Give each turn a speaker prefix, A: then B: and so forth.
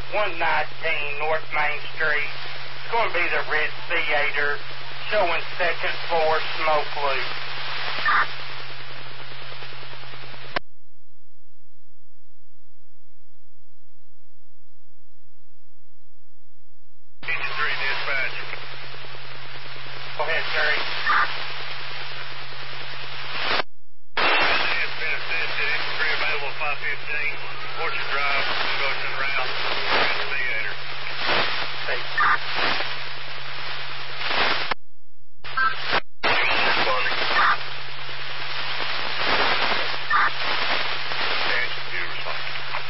A: 119 North Main Street. It's going to be the Ritz Theater, showing second floor smoke loop. Go ahead, Terry.
B: It's been available 515 Orchard Drive,